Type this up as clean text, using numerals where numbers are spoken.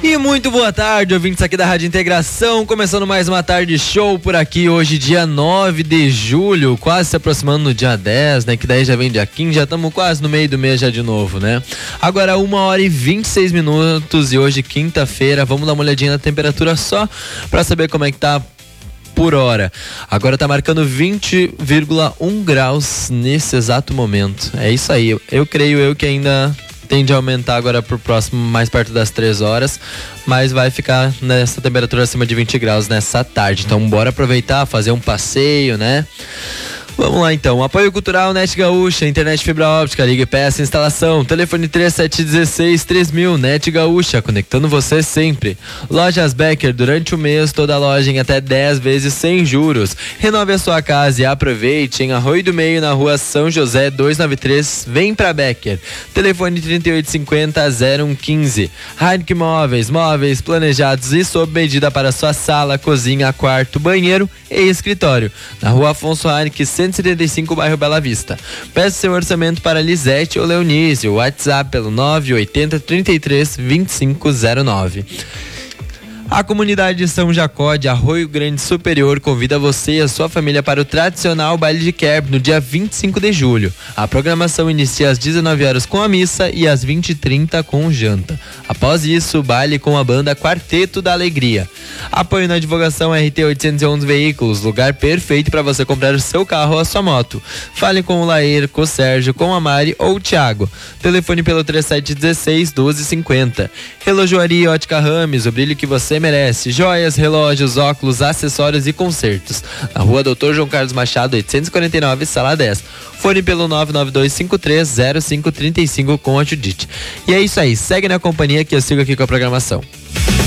E muito boa tarde, ouvintes aqui da Rádio Integração, começando mais uma tarde show por aqui, hoje dia 9 de julho, quase se aproximando no dia 10, né, que daí já vem dia 15, já estamos quase no meio do mês já de novo, né. Agora 1h26 e hoje quinta-feira, vamos dar uma olhadinha na temperatura só pra saber como é que tá por hora. Agora tá marcando 20,1 graus nesse exato momento, é isso aí, eu creio que ainda tende a aumentar agora pro próximo, mais perto das 3 horas, mas vai ficar nessa temperatura acima de 20 graus nessa tarde. Então bora aproveitar, fazer um passeio, né? Vamos lá então, apoio cultural NET Gaúcha, internet fibra óptica, ligue e peça instalação, telefone 3716-3000, NET Gaúcha, conectando você sempre. Lojas Becker, durante o mês, toda loja em até 10 vezes sem juros. Renove a sua casa e aproveite em Arroio do Meio, na rua São José 293, vem pra Becker. Telefone 3850-0115. Heineken Móveis, móveis planejados e sob medida para sua sala, cozinha, quarto, banheiro e escritório. Na rua Afonso Heineken, 175, bairro Bela Vista. Peça seu orçamento para Lisete ou Leonísio. WhatsApp pelo 980 33 2509. A comunidade de São Jacó de Arroio Grande Superior convida você e a sua família para o tradicional baile de Kerb no dia 25 de julho. A programação inicia às 19 horas com a missa e às 20h30 com janta. Após isso, baile com a banda Quarteto da Alegria. Apoio na divulgação RT 811 Veículos, lugar perfeito para você comprar o seu carro ou a sua moto. Fale com o Laer, com o Sérgio, com a Mari ou o Thiago. Telefone pelo 3716-1250. Relojoaria Ótica Rames, o brilho que você merece. Joias, relógios, óculos, acessórios e concertos. Na rua Dr. João Carlos Machado, 849, sala 10. Fone pelo 992530535 com a Judite. E é isso aí, segue na companhia que eu sigo aqui com a programação.